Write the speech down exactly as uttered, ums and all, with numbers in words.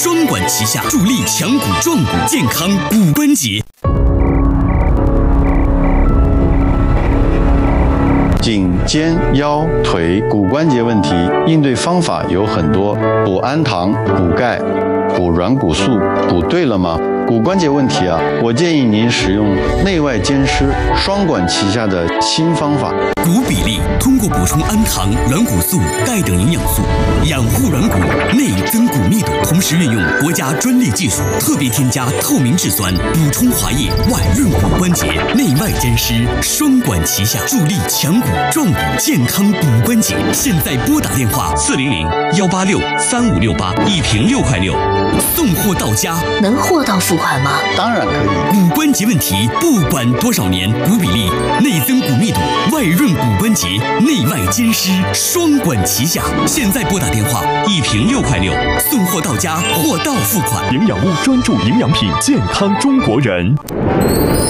双管齐下，助力强骨壮骨，健康骨关节。 颈、肩、腰、腿骨关节问题，应对方法有很多。补氨糖、补钙、补软骨素，补对了吗？骨关节问题啊，我建议您使用内外兼施、双管齐下的新方法。 骨比例通过补充氨糖、软骨素、钙等营养素，养护软骨，内增骨密度，同时运用国家专利技术，特别添加透明质酸，补充滑液，外润骨关节，内外兼施，双管齐下，助力强骨壮骨，健康骨关节。现在拨打电话四零零幺八六三五六八，一瓶六块六，送货到家。 能货到付款吗？ 当然可以。 骨关节问题，不管多少年，骨比例、内增骨密度、外润骨关节，内外兼施，双管齐下。现在拨打电话，一瓶六块六，送货到家，货到付款。 营养屋专注营养品，健康中国人。